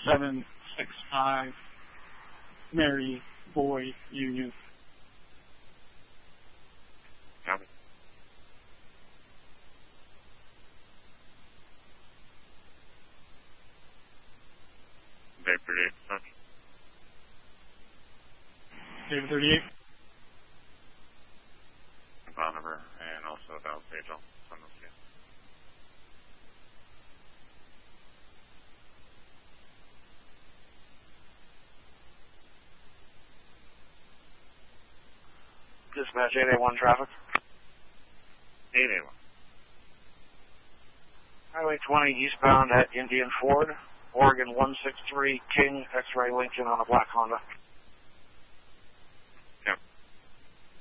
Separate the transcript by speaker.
Speaker 1: 765 Mary Boy Union.
Speaker 2: Copy. David 38, such.
Speaker 1: David 38.
Speaker 2: File number and also dial page. I'll send those to you.
Speaker 3: Dispatch 881 traffic.
Speaker 2: 881.
Speaker 3: Highway 20 eastbound at Indian Ford, Oregon 163 King X-Ray Lincoln on a black Honda.